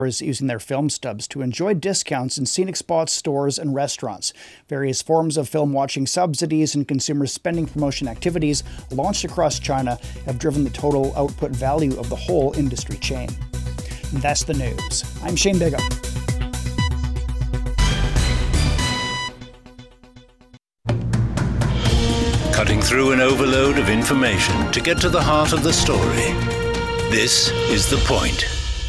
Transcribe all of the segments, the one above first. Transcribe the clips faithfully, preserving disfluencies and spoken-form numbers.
using their film stubs to enjoy discounts in scenic spots, stores, and restaurants. Various forms of film watching subsidies and consumer spending promotion activities launched across China have driven the total output value of the whole industry chain. And that's the news. I'm Shane Bigham. Cutting through an overload of information to get to the heart of the story. This is The Point.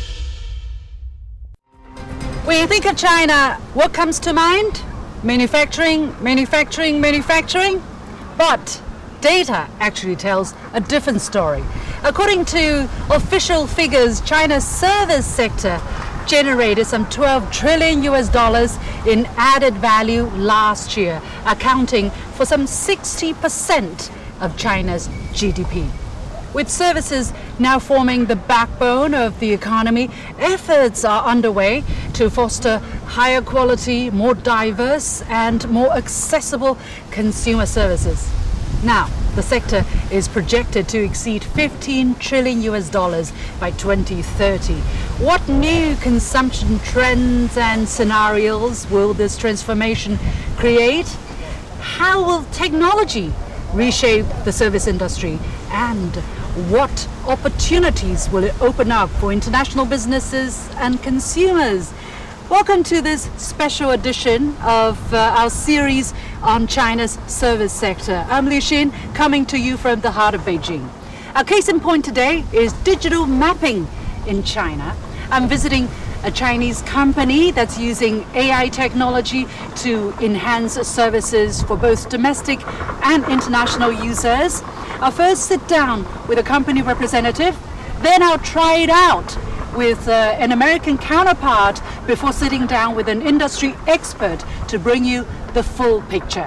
When you think of China, what comes to mind? Manufacturing, manufacturing, manufacturing. But data actually tells a different story. According to official figures, China's service sector generated some twelve trillion U S dollars in added value last year, accounting for some sixty percent of China's G D P. With services now forming the backbone of the economy, efforts are underway to foster higher quality, more diverse and more accessible consumer services. Now, the sector is projected to exceed fifteen trillion U S dollars by twenty thirty. What new consumption trends and scenarios will this transformation create? How will technology reshape the service industry? And what opportunities will it open up for international businesses and consumers? Welcome to this special edition of uh, our series on China's service sector. I'm Liu Xin, coming to you from the heart of Beijing. Our case in point today is digital mapping in China. I'm visiting a Chinese company that's using A I technology to enhance services for both domestic and international users. I'll first sit down with a company representative, then I'll try it out with uh, an American counterpart before sitting down with an industry expert to bring you the full picture.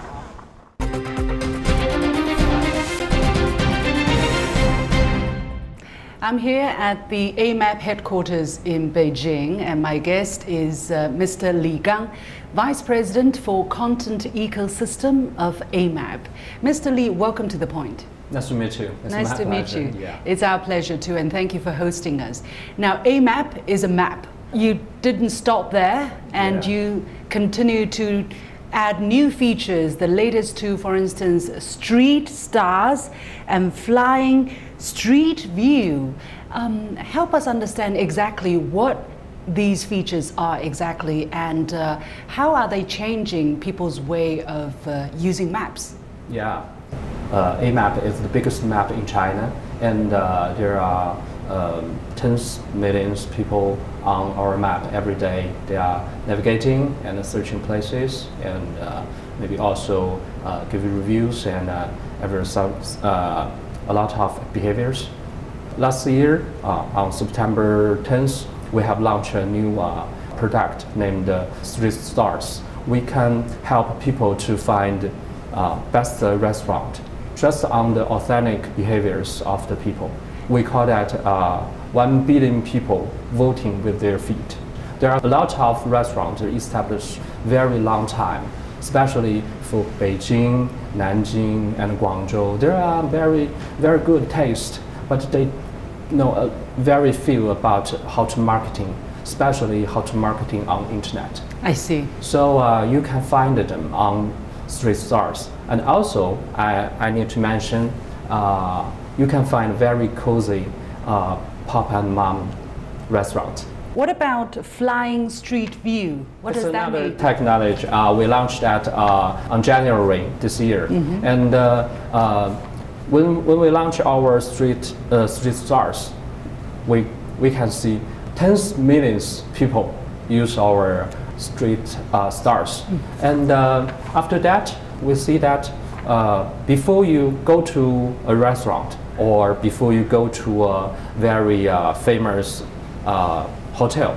I'm here at the A M A P headquarters in Beijing, and my guest is uh, Mister Li Gang, Vice President for Content Ecosystem of A M A P. Mister Li, welcome to The Point. Nice to meet you. It's nice to pleasure. meet you. Yeah. It's our pleasure too, and thank you for hosting us. Now, A M A P is a map. You didn't stop there, and Yeah. you continue to add new features, the latest two, for instance, Street Stars and Flying Street View. Um, help us understand exactly what these features are exactly, and uh, how are they changing people's way of uh, using maps? Yeah. Uh, A M A P is the biggest map in China, and uh, there are um, tens millions people on our map every day. They are navigating and searching places, and uh, maybe also uh, giving reviews and uh, ever some uh, a lot of behaviors. Last year, uh, on September tenth, we have launched a new uh, product named uh, Street Stars. We can help people to find uh, best uh, restaurant just on the authentic behaviors of the people. We call that uh, one billion people voting with their feet. There are a lot of restaurants established very long time, especially for Beijing, Nanjing, and Guangzhou. There are very, very good taste, but they know uh, very few about how to marketing, especially how to marketing on internet. I see. So uh, you can find them on Street Stars. And also, I, I need to mention, uh, you can find very cozy uh, Papa and Mom restaurant. What about Flying Street View? What It's does that another mean? technology. Uh, we launched that uh, on January this year. Mm-hmm. And uh, uh, when, when we launch our Street, uh, street Stars, we, we can see tens millions people use our Street uh, Stars. Mm-hmm. And uh, after that, we see that uh, before you go to a restaurant or before you go to a very uh, famous uh, hotel,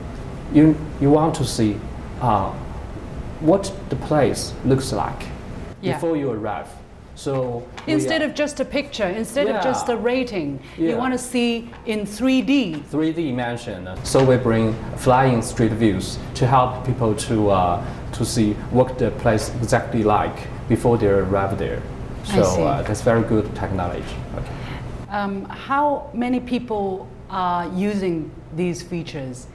you, you want to see uh, what the place looks like Yeah. before you arrive. So we, Instead uh, of just a picture, instead Yeah. of just a rating, you Yeah. want to see in three D. three D immersion. So we bring flying street views to help people to uh, to see what the place exactly like before they arrive there. I So see. uh, that's very good technology. Okay. Um, how many people are using these features?